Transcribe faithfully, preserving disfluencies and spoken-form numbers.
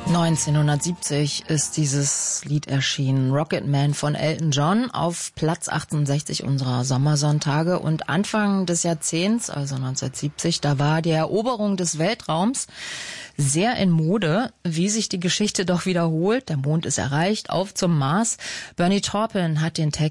neunzehnhundertsiebzig ist dieses Lied erschienen, Rocket Man von Elton John, auf Platz achtundsechzig unserer Sommersonntage. Und Anfang des Jahrzehnts, also neunzehnhundertsiebzig, da war die Eroberung des Weltraums sehr in Mode, wie sich die Geschichte doch wiederholt. Der Mond ist erreicht, auf zum Mars. Bernie Taupin hat den Text